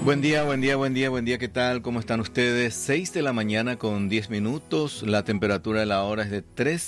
Buen día, buen día, buen día, buen día, ¿qué tal? ¿Cómo están ustedes? 6 de la mañana con 10 minutos, la temperatura de la hora es de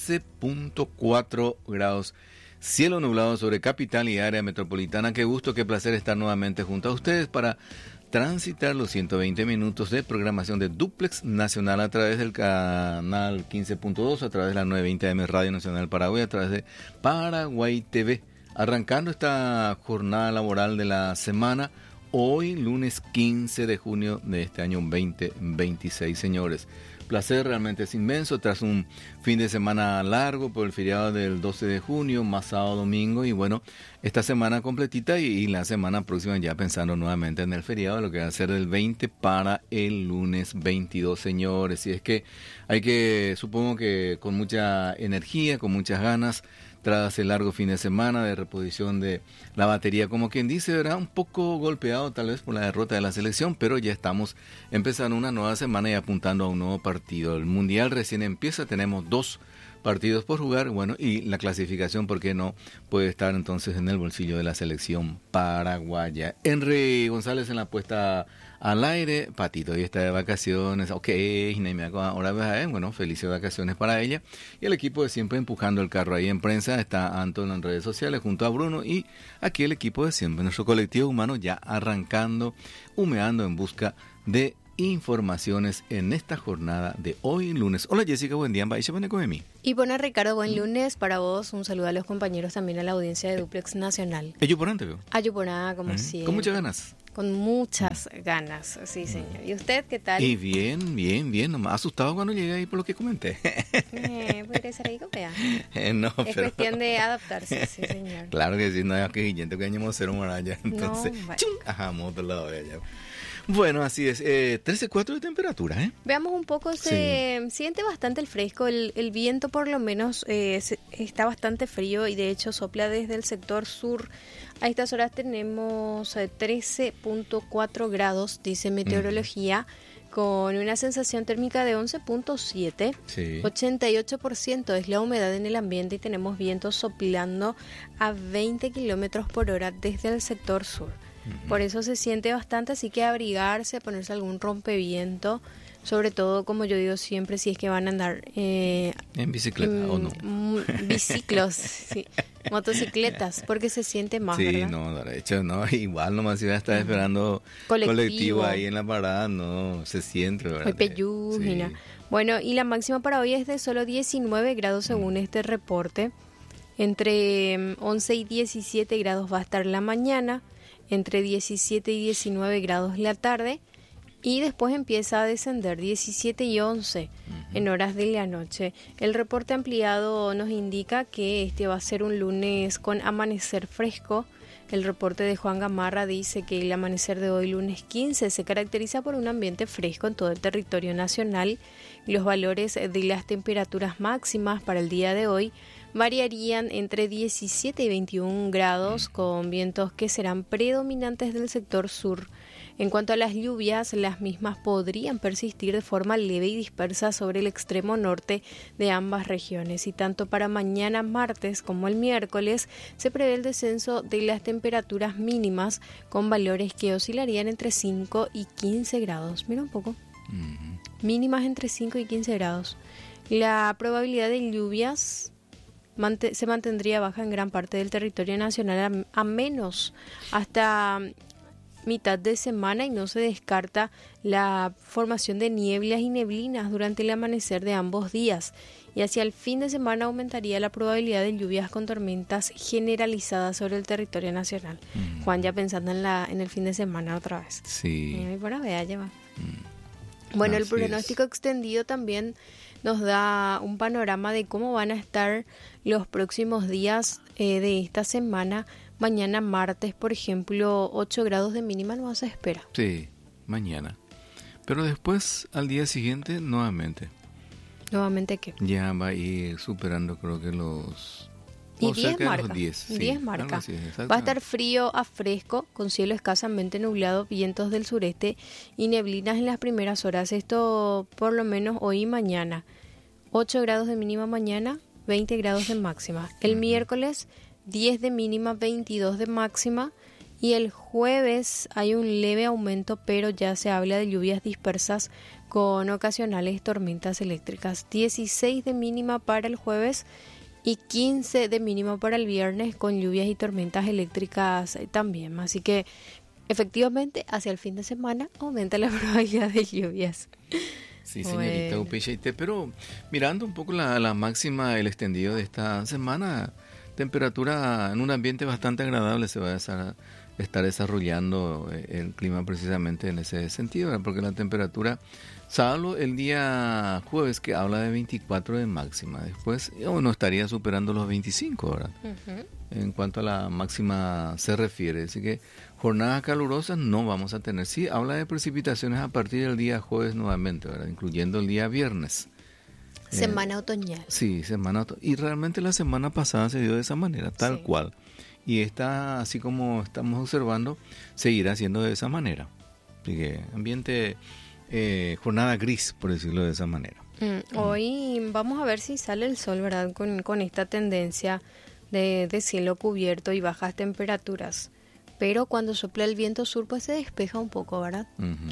13.4 grados, cielo nublado sobre capital y área metropolitana. Qué gusto, qué placer estar nuevamente junto a ustedes para transitar los 120 minutos de programación de Duplex Nacional a través del canal 15.2, a través de la 920 AM Radio Nacional Paraguay, a través de Paraguay TV. Arrancando esta jornada laboral de la semana, hoy, lunes 15 de junio de este año 2026, señores. Placer realmente es inmenso tras un fin de semana largo por el feriado del 12 de junio, más sábado, domingo, y bueno, esta semana completita y la semana próxima ya pensando nuevamente en el feriado, lo que va a ser del 20 para el lunes 22, señores. Y es que hay que, supongo que con mucha energía, con muchas ganas, tras el largo fin de semana de reposición de la batería, como quien dice, ¿verdad? Un poco golpeado tal vez por la derrota de la selección, pero ya estamos empezando una nueva semana y apuntando a un nuevo partido. El Mundial recién empieza, tenemos 2 partidos por jugar, bueno, y la clasificación, ¿por qué no? Puede estar entonces en el bolsillo de la selección paraguaya. Henry González en la puesta al aire, Patito hoy está de vacaciones, ok, ahora bueno, felices vacaciones para ella, y el equipo de siempre empujando el carro ahí en prensa, está Anton en redes sociales junto a Bruno, y aquí el equipo de siempre, nuestro colectivo humano ya arrancando, humeando en busca de informaciones en esta jornada de hoy lunes. Hola Jessica, buen día. Y bueno, Ricardo, buen lunes para vos. Un saludo a los compañeros, también a la audiencia de Duplex Nacional. Ayuporante, veo. Ayuporada, como siempre. Con muchas ganas. Con muchas ganas, sí, señor. ¿Y usted qué tal? Y bien. Nomás asustado cuando llegué ahí por lo que comenté. Puede ser ahí, vea. No, es pero... cuestión de adaptarse, sí, señor. Claro que sí, no hay que gente que añamos cero maralla. Entonces, no, vale. ¡Chum! Ajá, moto lado de allá. Bueno, así es, 13.4 de temperatura, ¿eh? Veamos un poco, se siente bastante el fresco, el viento por lo menos está bastante frío y de hecho sopla desde el sector sur. A estas horas tenemos 13.4 grados, dice meteorología, con una sensación térmica de 11.7, sí. 88% es la humedad en el ambiente y tenemos vientos soplando a 20 kilómetros por hora desde el sector sur. Por eso se siente bastante, así que abrigarse, ponerse algún rompeviento, sobre todo, como yo digo siempre, si es que van a andar en bicicleta o no. Biciclos, sí, motocicletas, porque se siente más, sí, ¿verdad? No, de hecho, no, igual nomás iba a estar esperando colectivo ahí en la parada, no, se siente, ¿verdad? Sí. Bueno, y la máxima para hoy es de solo 19 grados según este reporte. Entre 11 y 17 grados va a estar la mañana, entre 17 y 19 grados la tarde, y después empieza a descender 17 y 11 en horas de la noche. El reporte ampliado nos indica que este va a ser un lunes con amanecer fresco. El reporte de Juan Gamarra dice que el amanecer de hoy, lunes 15, se caracteriza por un ambiente fresco en todo el territorio nacional. Los valores de las temperaturas máximas para el día de hoy variarían entre 17 y 21 grados, con vientos que serán predominantes del sector sur. En cuanto a las lluvias, las mismas podrían persistir de forma leve y dispersa sobre el extremo norte de ambas regiones. Y tanto para mañana martes como el miércoles se prevé el descenso de las temperaturas mínimas con valores que oscilarían entre 5 y 15 grados. Mira un poco. Mínimas entre 5 y 15 grados. La probabilidad de lluvias se mantendría baja en gran parte del territorio nacional a menos hasta mitad de semana, y no se descarta la formación de nieblas y neblinas durante el amanecer de ambos días, y hacia el fin de semana aumentaría la probabilidad de lluvias con tormentas generalizadas sobre el territorio nacional. Juan, ya pensando en el fin de semana otra vez. Sí. Bueno, vea, lleva. Bueno, el pronóstico extendido también nos da un panorama de cómo van a estar los próximos días de esta semana. Mañana martes, por ejemplo, 8 grados de mínima no se espera. Sí, mañana. Pero después, al día siguiente, nuevamente. ¿Nuevamente qué? Ya va a ir superando, creo que los... Y 10 marca. 10 marca. Va a estar frío a fresco, con cielo escasamente nublado, vientos del sureste y neblinas en las primeras horas. Esto por lo menos hoy y mañana. 8 grados de mínima mañana, 20 grados de máxima. El miércoles, 10 de mínima, 22 de máxima. Y el jueves hay un leve aumento, pero ya se habla de lluvias dispersas con ocasionales tormentas eléctricas. 16 de mínima para el jueves y 15 de mínima para el viernes, con lluvias y tormentas eléctricas también. Así que efectivamente hacia el fin de semana aumenta la probabilidad de lluvias. Sí, señorita Upeichaite, pero mirando un poco la máxima, el extendido de esta semana, temperatura en un ambiente bastante agradable se va a estar desarrollando el clima precisamente en ese sentido, ¿verdad? Porque la temperatura, salvo el día jueves que habla de 24 de máxima, después no estaría superando los 25, ¿verdad? En cuanto a la máxima se refiere, así que jornadas calurosas no vamos a tener. Sí, habla de precipitaciones a partir del día jueves nuevamente, ¿verdad? Incluyendo el día viernes. Semana otoñal. Sí, y realmente la semana pasada se dio de esa manera, tal cual. Y esta, así como estamos observando, seguirá siendo de esa manera. Así que ambiente, jornada gris, por decirlo de esa manera. Hoy vamos a ver si sale el sol, ¿verdad? Con esta tendencia de cielo cubierto y bajas temperaturas. Pero cuando sopla el viento sur, pues se despeja un poco, ¿verdad?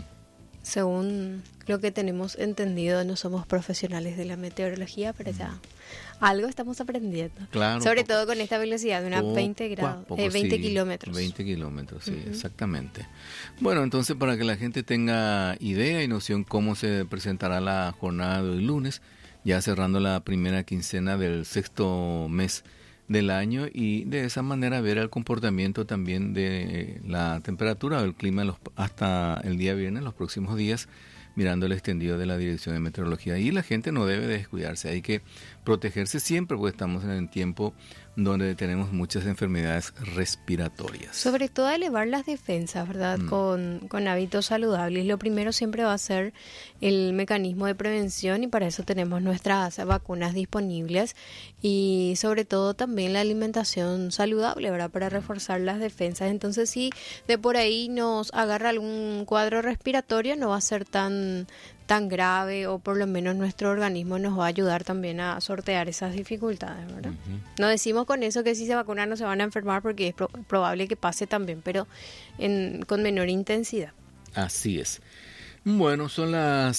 Según lo que tenemos entendido, no somos profesionales de la meteorología, pero ya algo estamos aprendiendo. Claro, sobre todo con esta velocidad de unos 20 grados, 20 kilómetros. 20 kilómetros, sí, exactamente. Bueno, entonces para que la gente tenga idea y noción cómo se presentará la jornada de hoy lunes, ya cerrando la primera quincena del sexto mes del año, y de esa manera ver el comportamiento también de la temperatura o el clima hasta el día viernes, los próximos días, mirando el extendido de la Dirección de Meteorología. Y la gente no debe descuidarse, hay que protegerse siempre, porque estamos en el tiempo donde tenemos muchas enfermedades respiratorias. Sobre todo elevar las defensas, ¿verdad? Con hábitos saludables. Lo primero siempre va a ser el mecanismo de prevención, y para eso tenemos nuestras vacunas disponibles, y sobre todo también la alimentación saludable, ¿verdad? Para reforzar las defensas. Entonces, si de por ahí nos agarra algún cuadro respiratorio, no va a ser tan grave, o por lo menos nuestro organismo nos va a ayudar también a sortear esas dificultades, ¿verdad? No decimos con eso que si se vacunan no se van a enfermar, porque es probable que pase también, pero con menor intensidad. Así es. Bueno, son las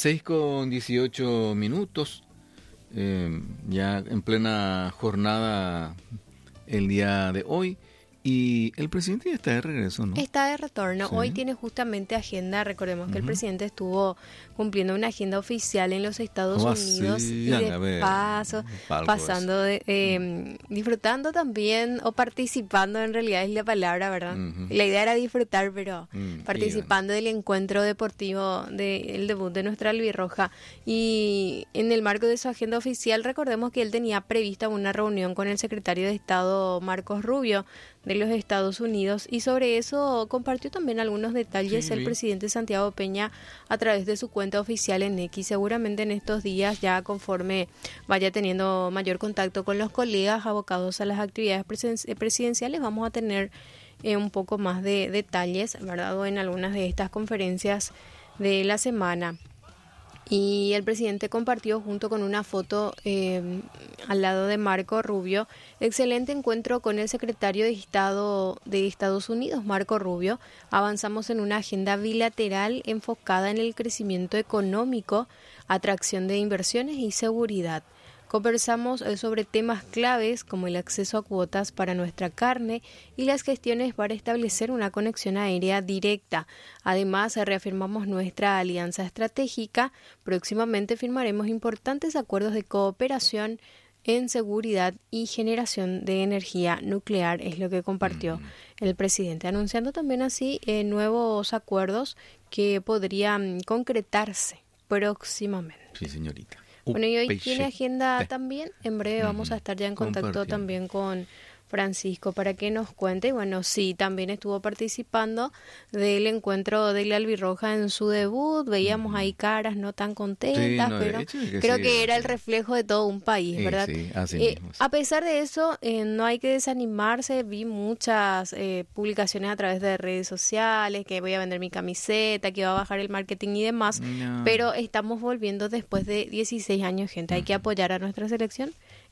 6:18, ya en plena jornada el día de hoy. Y el presidente ya está de regreso, ¿no? Está de retorno. Sí. Hoy tiene justamente agenda. Recordemos que el presidente estuvo cumpliendo una agenda oficial en los Estados Unidos. Sí, y de paso, pasando, disfrutando también, o participando, en realidad es la palabra, ¿verdad? La idea era disfrutar, pero participando del encuentro deportivo, del debut de nuestra albirroja. Y en el marco de su agenda oficial, recordemos que él tenía prevista una reunión con el secretario de Estado, Marcos Rubio, de los Estados Unidos, y sobre eso compartió también algunos detalles el presidente Santiago Peña a través de su cuenta oficial en X. Seguramente en estos días, ya conforme vaya teniendo mayor contacto con los colegas abocados a las actividades presidenciales, vamos a tener un poco más de detalles, ¿verdad? O en algunas de estas conferencias de la semana. Y el presidente compartió, junto con una foto al lado de Marco Rubio, excelente encuentro con el secretario de Estado de Estados Unidos, Marco Rubio. Avanzamos en una agenda bilateral enfocada en el crecimiento económico, atracción de inversiones y seguridad. Conversamos sobre temas claves como el acceso a cuotas para nuestra carne y las gestiones para establecer una conexión aérea directa. Además, reafirmamos nuestra alianza estratégica. Próximamente firmaremos importantes acuerdos de cooperación en seguridad y generación de energía nuclear, es lo que compartió el presidente, anunciando también así nuevos acuerdos que podrían concretarse próximamente. Sí, señorita. Bueno, y hoy tiene agenda también. En breve vamos a estar ya en contacto también con Francisco para que nos cuente. Y bueno, sí, también estuvo participando del encuentro de la albirroja en su debut. Veíamos ahí caras no tan contentas, pero creo que era el reflejo de todo un país, ¿verdad? Sí, así mismo. A pesar de eso, no hay que desanimarse. Vi muchas publicaciones a través de redes sociales, que voy a vender mi camiseta, que va a bajar el marketing y demás, pero estamos volviendo después de 16 años, gente. Hay que apoyar a nuestra selección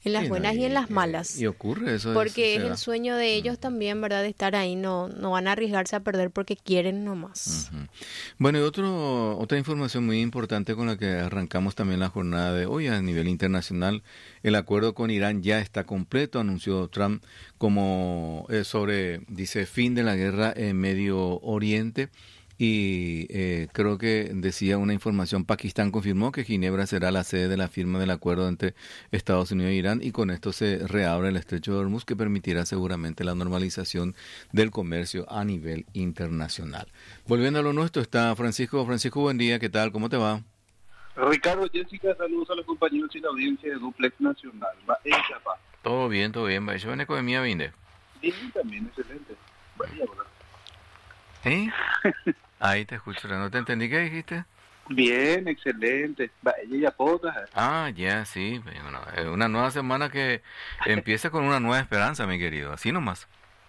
en las Sí, no, buenas y en las malas. y ocurre eso. Porque se es el da. sueño de ellos también, ¿verdad? De estar ahí, no van a arriesgarse a perder porque quieren nomás. Ujú. Bueno, y otra información muy importante con la que arrancamos también la jornada de hoy a nivel internacional, el acuerdo con Irán ya está completo, anunció Trump como dice, fin de la guerra en Medio Oriente. Y creo que decía una información, Pakistán confirmó que Ginebra será la sede de la firma del acuerdo entre Estados Unidos e Irán y con esto se reabre el estrecho de Hormuz que permitirá seguramente la normalización del comercio a nivel internacional. Volviendo a lo nuestro está Francisco. Francisco, buen día, ¿qué tal? ¿Cómo te va? Ricardo, Jessica, saludos a los compañeros y la audiencia de Duplex Nacional. Va en Chapa. Todo bien, todo bien. Yo vengo con mi vinde. Bien, también, excelente. Vaya, ¿verdad? ¿Sí? Ahí te escucho, no te entendí, ¿qué dijiste? Bien, excelente. Vaya, ya potas. Ah, ya, sí. Bueno, una nueva semana que empieza con una nueva esperanza, mi querido. Así nomás.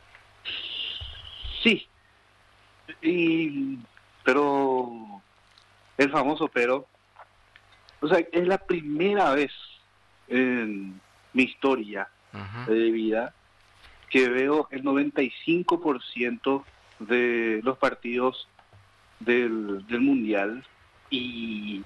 Sí. Pero, el famoso pero, o sea, es la primera vez en mi historia Ujú. de vida que veo el 95% de los partidos del Mundial y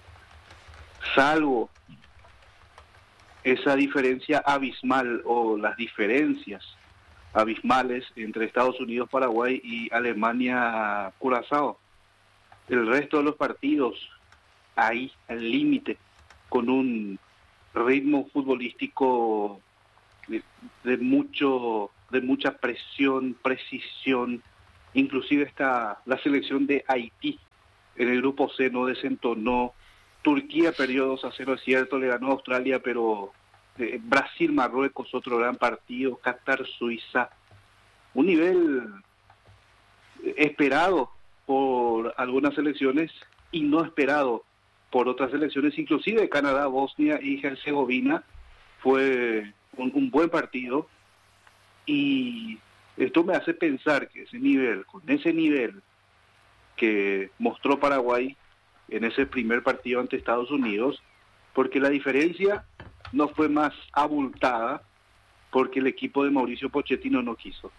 salvo esa diferencia abismal o las diferencias abismales entre Estados Unidos, Paraguay y Alemania, Curazao, el resto de los partidos ahí al límite con un ritmo futbolístico de mucha presión, precisión. Inclusive está la selección de Haití en el grupo C no desentonó. Turquía perdió 2-0, es cierto, le ganó a Australia, pero Brasil, Marruecos, otro gran partido, Qatar, Suiza, un nivel esperado por algunas selecciones y no esperado por otras selecciones, inclusive Canadá, Bosnia y Herzegovina, fue un buen partido, y esto me hace pensar que con ese nivel que mostró Paraguay en ese primer partido ante Estados Unidos, porque la diferencia no fue más abultada, porque el equipo de Mauricio Pochettino no quiso.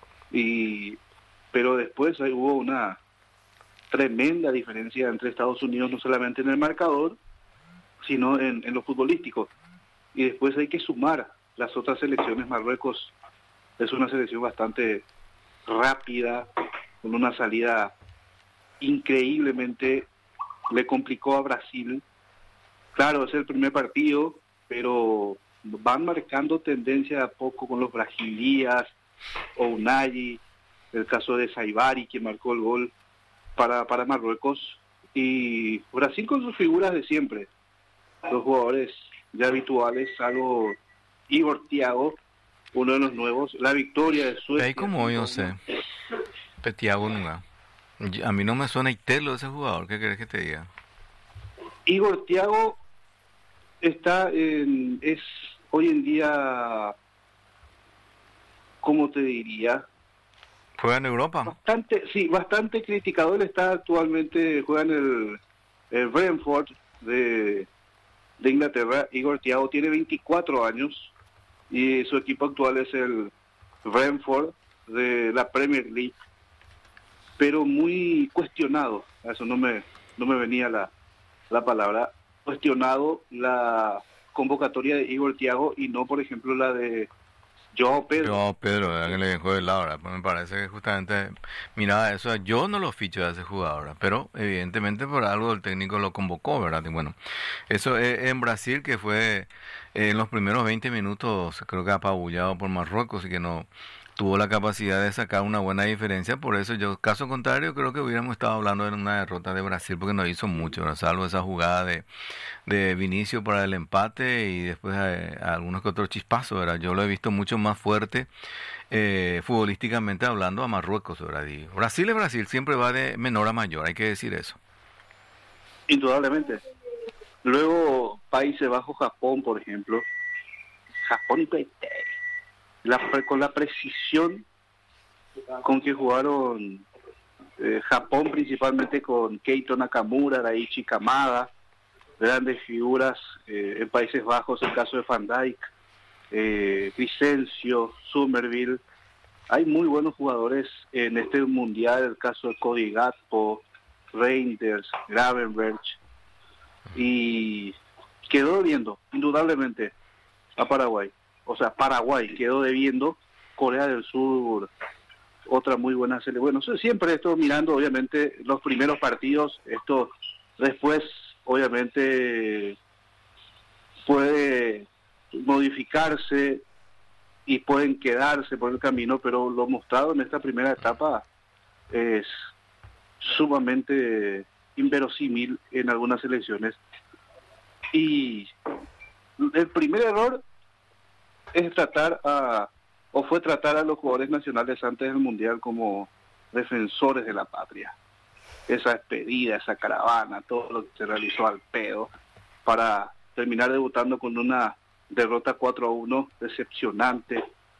Pero después hubo una tremenda diferencia entre Estados Unidos, no solamente en el marcador, sino en lo futbolístico. Y después hay que sumar las otras selecciones. Marruecos es una selección bastante rápida, con una salida increíblemente, le complicó a Brasil. Claro, es el primer partido, pero van marcando tendencia a poco con los Brahim o Unai, el caso de Saibari, que marcó el gol para Marruecos, y Brasil con sus figuras de siempre, los jugadores ya habituales, salvo Igor Thiago, uno de los nuevos, la victoria de Suecia. Ahí como yo sé, Petiago nunca. A mí no me suena Itelo ese jugador, ¿qué querés que te diga? Igor Thiago es hoy en día, ¿cómo te diría? ¿Juega en Europa? Bastante criticado. Él está actualmente, juega en el Brentford de Inglaterra. Igor Thiago tiene 24 años y su equipo actual es el Brentford de la Premier League, pero muy cuestionado. A eso no me venía la palabra. Cuestionado la convocatoria de Igor Thiago y no, por ejemplo, la de Joao Pedro. Joao Pedro, ¿verdad? Que le dejó de lado, ¿verdad? Pues me parece que justamente, mira, eso yo no lo ficho de ese jugador, ¿verdad? Pero evidentemente por algo el técnico lo convocó, ¿verdad? Y bueno, eso en Brasil, que fue en los primeros 20 minutos, creo que apabullado por Marruecos y que no tuvo la capacidad de sacar una buena diferencia. Por eso yo, caso contrario, creo que hubiéramos estado hablando de una derrota de Brasil porque no hizo mucho, ¿verdad? Salvo esa jugada de Vinicio para el empate y después algunos que otros chispazos, ¿verdad? Yo lo he visto mucho más fuerte futbolísticamente hablando a Marruecos, ¿verdad? Y Brasil es Brasil, siempre va de menor a mayor, hay que decir eso. Indudablemente. Luego Países Bajos, Japón, por ejemplo. Japón y con la precisión con que jugaron Japón, principalmente con Keito Nakamura, Daichi Kamada, grandes figuras en Países Bajos, el caso de Van Dijk, Vicencio, Somerville. Hay muy buenos jugadores en este mundial, el caso de Cody Gakpo, Reinders, Gravenberch, y quedó debiendo, indudablemente, a Paraguay. O sea, Paraguay quedó debiendo, Corea del Sur, otra muy buena selección. Bueno, siempre esto mirando, obviamente, los primeros partidos, esto después, obviamente, puede modificarse y pueden quedarse por el camino, pero lo mostrado en esta primera etapa es sumamente inverosímil en algunas selecciones. Y el primer error es fue tratar a los jugadores nacionales antes del Mundial como defensores de la patria. Esa despedida, esa caravana, todo lo que se realizó al pedo, para terminar debutando con una derrota 4-1, decepcionante.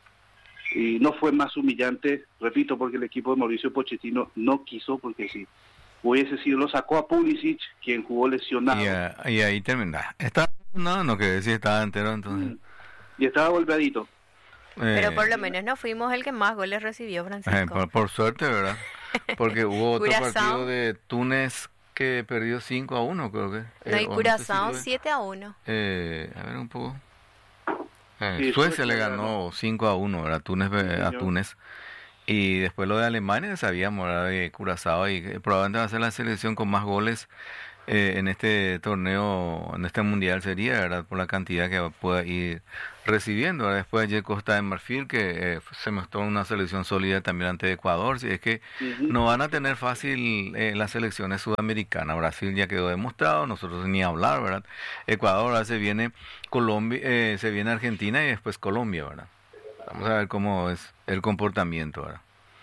Y no fue más humillante, repito, porque el equipo de Mauricio Pochettino no quiso, porque si hubiese sido, lo sacó a Pulisic, quien jugó lesionado. Y ahí termina. No que decir, estaba entero entonces. Y estaba golpeadito. Pero por lo menos no fuimos el que más goles recibió, Francisco. Por suerte, ¿verdad? Porque hubo otro partido de Túnez que perdió 5-1, creo que. No, y Curazao 7-1. A ver un poco. Suecia le ganó 5-1, ¿verdad? A Túnez. Y después lo de Alemania, sabíamos, ¿verdad? De Curazao, y probablemente va a ser la selección con más goles en este torneo, en este mundial sería, ¿verdad? Por la cantidad que pueda ir recibiendo, ¿verdad? Después ayer Costa de Marfil, que se mostró una selección sólida también ante Ecuador. Si es que no van a tener fácil las selecciones sudamericanas. Brasil ya quedó demostrado, nosotros ni hablar, ¿verdad? Ecuador, ahora se viene Colombia, se viene Argentina y después Colombia, ¿verdad? Vamos a ver cómo es el comportamiento, ¿verdad?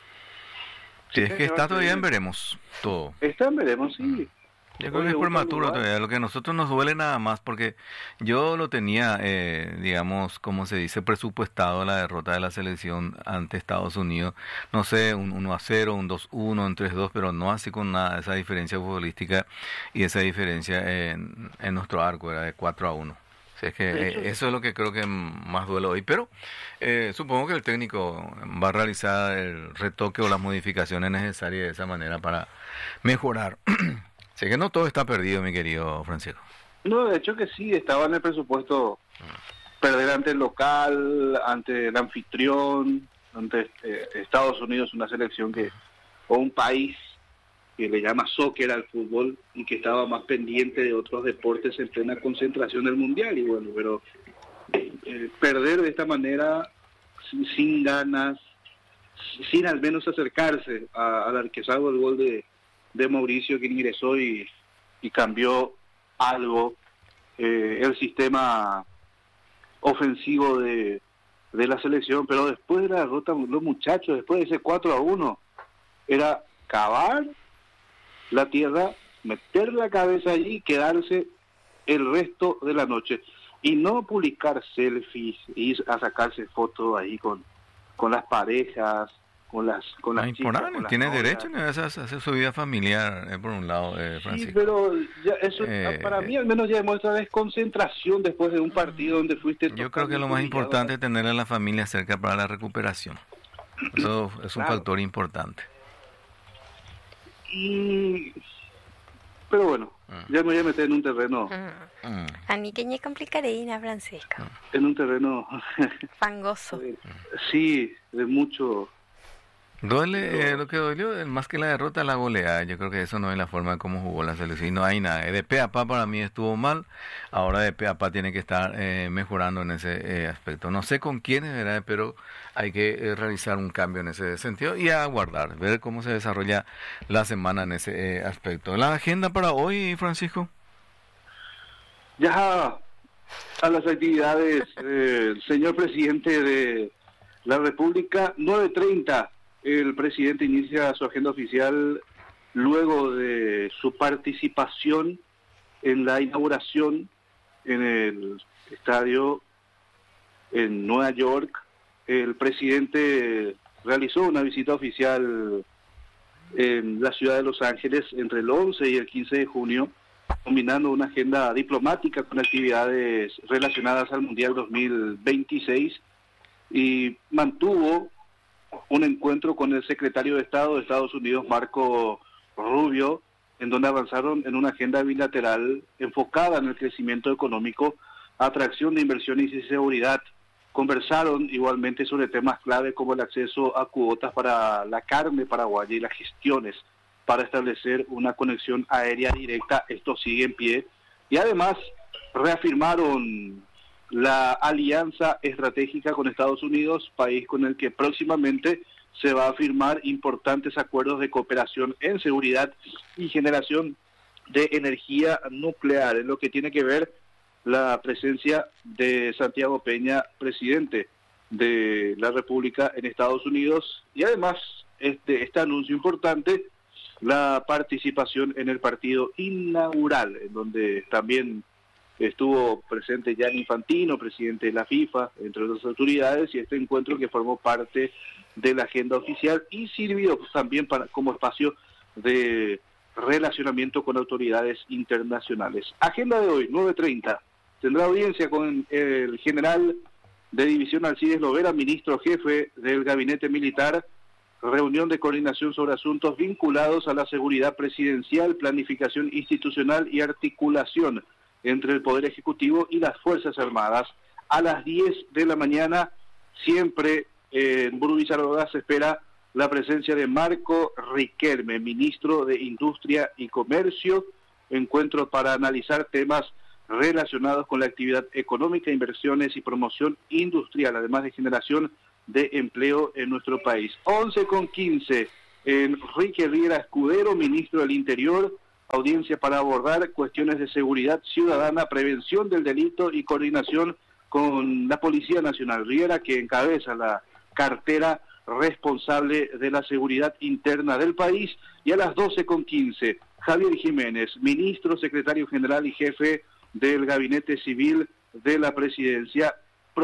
Si es que está todavía en veremos todo. Está en veremos, sí. Yo creo que es prematuro todavía. Lo que a nosotros nos duele nada más, porque yo lo tenía, digamos, como se dice, presupuestado la derrota de la selección ante Estados Unidos. No sé, un 1-0, un 2-1, un 3-2, pero no así con nada, esa diferencia futbolística y esa diferencia en nuestro arco, era de 4-1. Es que eso es lo que creo que más duele hoy, pero supongo que el técnico va a realizar el retoque o las modificaciones necesarias de esa manera para mejorar. Sé que no todo está perdido, mi querido Francisco. No, de hecho que sí, estaba en el presupuesto perder ante el local, ante el anfitrión, ante Estados Unidos, una selección o un país que le llama soccer al fútbol y que estaba más pendiente de otros deportes en plena concentración del Mundial. Y bueno, pero perder de esta manera, sin ganas, sin al menos acercarse al arquesalgo del gol de Mauricio, que ingresó y cambió algo el sistema ofensivo de la selección. Pero después de la derrota, los muchachos, después de ese 4-1, era cavar la tierra, meter la cabeza allí y quedarse el resto de la noche, y no publicar selfies, ir a sacarse fotos ahí con las parejas, con las chicas, con las tiene novias. derecho a hacer su vida familiar, por un lado, Francisco. Sí, pero ya eso para mí al menos ya demuestra desconcentración después de un partido donde fuiste. Yo creo que lo más importante es tener a la familia cerca para la recuperación. Eso es un factor importante. Pero bueno, ya me voy a meter en un terreno. A mí que me complicaría, Francisco. En un terreno fangoso. Sí, de mucho. Duele, lo que dolió más que la derrota, la goleada. Yo creo que eso no es la forma de cómo jugó la selección. Y no hay nada. De pe a pa para mí estuvo mal. Ahora de pe a pa tiene que estar mejorando en ese aspecto. No sé con quiénes, ¿verdad? Pero hay que realizar un cambio en ese sentido y aguardar, ver cómo se desarrolla la semana en ese aspecto. ¿La agenda para hoy, Francisco? Ya a las actividades, el señor presidente de la República, 9:30. El presidente inicia su agenda oficial luego de su participación en la inauguración en el estadio en Nueva York. El presidente realizó una visita oficial en la ciudad de Los Ángeles entre el 11 y el 15 de junio combinando una agenda diplomática con actividades relacionadas al Mundial 2026 y mantuvo un encuentro con el secretario de Estado de Estados Unidos, Marco Rubio, en donde avanzaron en una agenda bilateral enfocada en el crecimiento económico, atracción de inversiones y seguridad. Conversaron igualmente sobre temas clave como el acceso a cuotas para la carne paraguaya y las gestiones para establecer una conexión aérea directa. Esto sigue en pie. Y además reafirmaron la alianza estratégica con Estados Unidos, país con el que próximamente se va a firmar importantes acuerdos de cooperación en seguridad y generación de energía nuclear, en lo que tiene que ver la presencia de Santiago Peña, presidente de la República en Estados Unidos, y además este anuncio importante, la participación en el partido inaugural, en donde también estuvo presente Gianni Infantino, presidente de la FIFA, entre otras autoridades, y este encuentro que formó parte de la agenda oficial y sirvió también como espacio de relacionamiento con autoridades internacionales. Agenda de hoy, 9:30, tendrá audiencia con el general de división Alcides Lovera, ministro jefe del gabinete militar, reunión de coordinación sobre asuntos vinculados a la seguridad presidencial, planificación institucional y articulación entre el Poder Ejecutivo y las Fuerzas Armadas. A las 10 de la mañana, siempre en Burubizarroga, se espera la presencia de Marco Riquelme, ministro de Industria y Comercio, encuentro para analizar temas relacionados con la actividad económica, inversiones y promoción industrial, además de generación de empleo en nuestro país. 11:15, Enrique Riera Escudero, ministro del Interior, audiencia para abordar cuestiones de seguridad ciudadana, prevención del delito y coordinación con la Policía Nacional. Riera, que encabeza la cartera responsable de la seguridad interna del país. Y a las 12:15, Javier Jiménez, ministro, secretario general y jefe del Gabinete Civil de la Presidencia.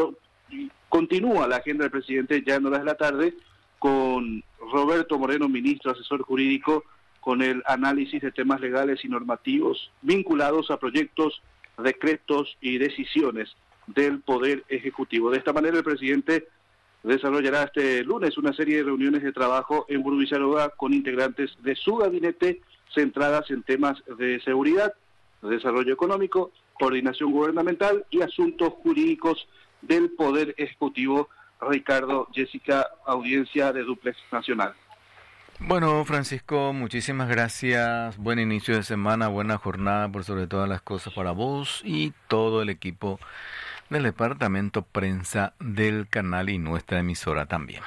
Continúa la agenda del presidente ya en horas de la tarde con Roberto Moreno, ministro, asesor jurídico, con el análisis de temas legales y normativos vinculados a proyectos, decretos y decisiones del Poder Ejecutivo. De esta manera, el presidente desarrollará este lunes una serie de reuniones de trabajo en Burubizarroga con integrantes de su gabinete centradas en temas de seguridad, desarrollo económico, coordinación gubernamental y asuntos jurídicos del Poder Ejecutivo. Ricardo, Jessica, audiencia de Duplex Nacional. Bueno, Francisco, muchísimas gracias. Buen inicio de semana, buena jornada por sobre todas las cosas para vos y todo el equipo del departamento prensa del canal y nuestra emisora también.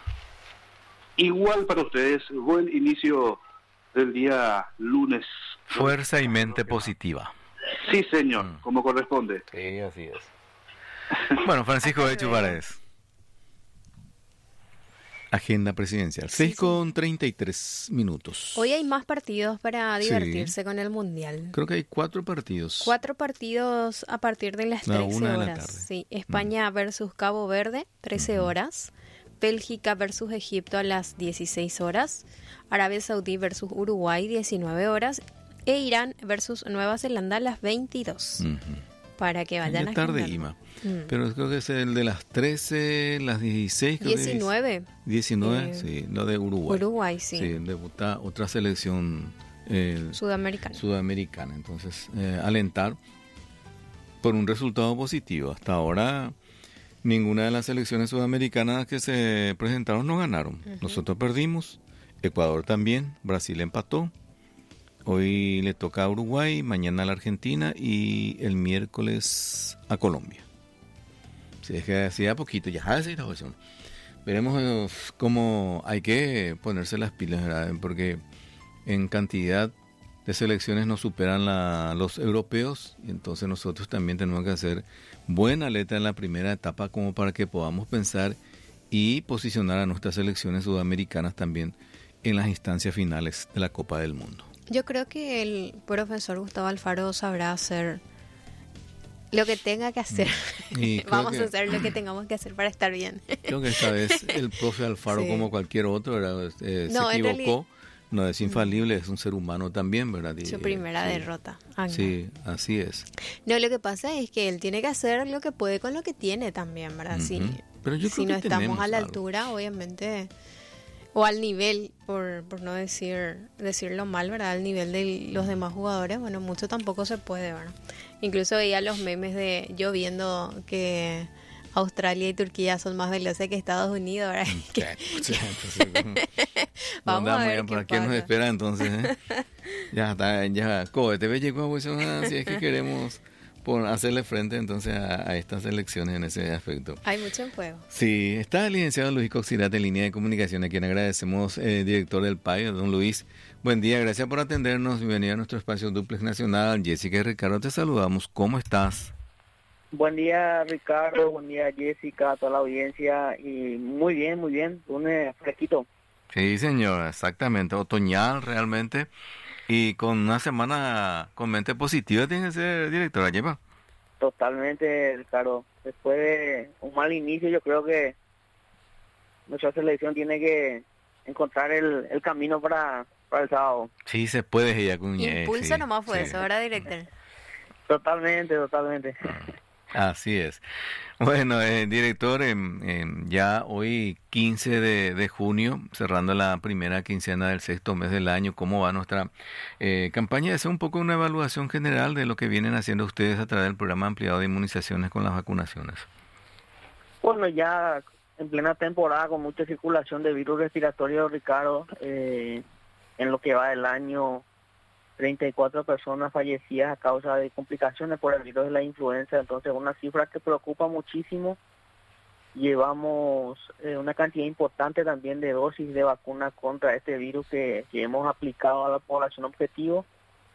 Igual para ustedes, buen inicio del día lunes. Fuerza y mente positiva. Sí, señor, como corresponde. Sí, así es. Bueno, Francisco Echu Paredes. Agenda presidencial, 6:33 minutos. Hoy hay más partidos para divertirse con el Mundial. Creo que hay 4 partidos. 4 partidos a partir de las 13 1 de la horas. tarde. Sí, España versus Cabo Verde, 13 horas. Bélgica versus Egipto a las 16 horas. Arabia Saudí versus Uruguay, 19 horas. E Irán versus Nueva Zelanda a las 22. Para que vayan a tarde, agendar. Ima. Pero creo que es el de las 13, las 16. 19. 19, sí, lo de Uruguay. Uruguay, sí. Sí, debuta otra selección sudamericana. Entonces, alentar por un resultado positivo. Hasta ahora, ninguna de las selecciones sudamericanas que se presentaron no ganaron. Nosotros perdimos, Ecuador también, Brasil empató. Hoy le toca a Uruguay, mañana a la Argentina y el miércoles a Colombia. Si es que hacía poquito, ya hace la versión. Veremos cómo hay que ponerse las pilas, ¿verdad? Porque en cantidad de selecciones nos superan los europeos, y entonces nosotros también tenemos que hacer buena letra en la primera etapa como para que podamos pensar y posicionar a nuestras selecciones sudamericanas también en las instancias finales de la Copa del Mundo. Yo creo que el profesor Gustavo Alfaro sabrá hacer lo que tenga que hacer. Vamos a hacer lo que tengamos que hacer para estar bien. Creo que esta vez el profe Alfaro, como cualquier otro, se equivocó No es infalible, es un ser humano también, ¿verdad? Su primera sí. derrota. Ah, Sí, así es. no, lo que pasa es que él tiene que hacer lo que puede con lo que tiene también, ¿verdad? Pero yo Si creo no que estamos tenemos a la algo. altura, obviamente, o al nivel, por no decirlo mal, ¿verdad? Al nivel de los demás jugadores, bueno, mucho tampoco se puede, ¿verdad? Incluso veía los memes de yo viendo que Australia y Turquía son más veloces que Estados Unidos, ¿verdad? Vamos a ver ¿Por qué qué nos pasa. espera entonces? Ya está, ya. Cohete llegó a si es que queremos hacerle frente entonces a estas elecciones en ese aspecto. Hay mucho en juego. Sí, está el licenciado Luis Coxirate en línea de comunicación, a quien agradecemos, director del PAI, don Luis. Buen día, gracias por atendernos. Bienvenido a nuestro espacio Duplex Nacional. Jessica y Ricardo, te saludamos. ¿Cómo estás? Buen día, Ricardo. Buen día, Jessica, a toda la audiencia. Y muy bien, lunes fresquito. Sí, señor, exactamente. Otoñal realmente. Y con una semana con mente positiva tiene que ser, directora, lleva. Totalmente, Ricardo. Después de un mal inicio, yo creo que nuestra selección tiene que encontrar el camino para el sábado. Sí, se puede, ella con Impulso sí, nomás fue sí. eso, ¿verdad, director? Totalmente. Así es. Bueno, director, ya hoy 15 de junio, cerrando la primera quincena del sexto mes del año, ¿cómo va nuestra campaña? Es un poco una evaluación general de lo que vienen haciendo ustedes a través del programa ampliado de inmunizaciones con las vacunaciones. Bueno, ya en plena temporada con mucha circulación de virus respiratorio, Ricardo, en lo que va del año, 34 personas fallecidas a causa de complicaciones por el virus de la influenza, entonces una cifra que preocupa muchísimo. Llevamos una cantidad importante también de dosis de vacuna contra este virus que hemos aplicado a la población objetivo.